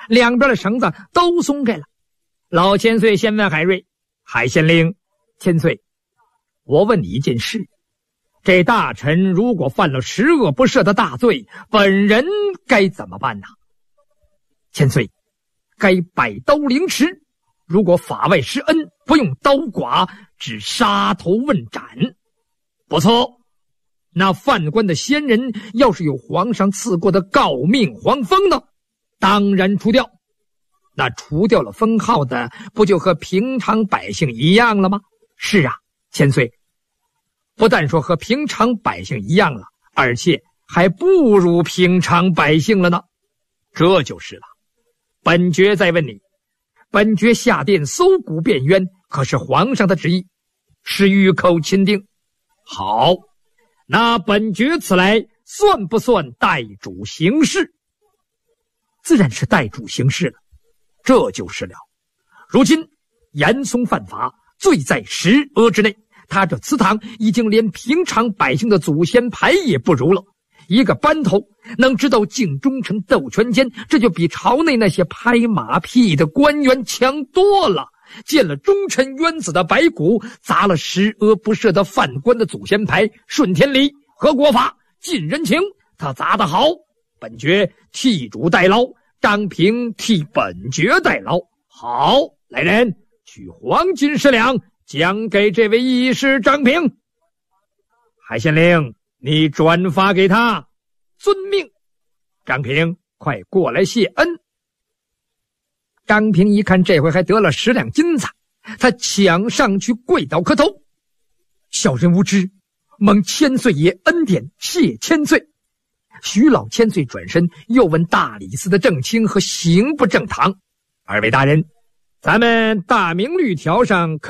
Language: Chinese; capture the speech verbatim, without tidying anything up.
两边的绳子都松开了。老千岁先问海瑞：海县令，千岁，我问你一件事，这大臣如果犯了十恶不赦的大罪，本人该怎么办呢？千岁，该摆刀凌迟，如果法外施恩，不用刀剐，只杀头问斩。不错，那犯官的先人要是有皇上赐过的诰命皇封呢，当然除掉。那除掉了封号的，不就和平常百姓一样了吗？是啊，千岁，不但说和平常百姓一样了，而且还不如平常百姓了呢。这就是了。本爵再问你，本爵下殿搜捕辩冤，可是皇上的旨意，是御口钦定。好，那本爵此来算不算代主行事？自然是代主行事了。这就是了。如今严嵩犯法，罪在十恶之内，他这祠堂已经连平常百姓的祖先牌也不如了。一个班头能知道敬忠臣斗权奸，这就比朝内那些拍马屁的官员强多了。见了忠臣冤子的白骨，砸了十恶不赦的犯官的祖先牌，顺天理和国法尽人情，他砸得好，本爵替主代劳，张平替本爵代劳。好，来人，取黄金十两，奖给这位义士张平。海县令，你转发给他。遵命。张平，快过来谢恩。张平一看这回还得了十两金子，他抢上去跪倒磕头。小人无知，蒙千岁爷恩典，谢千岁。徐老千岁转身又问大理寺的正卿和刑部正堂：二位大人，咱们大明律条上可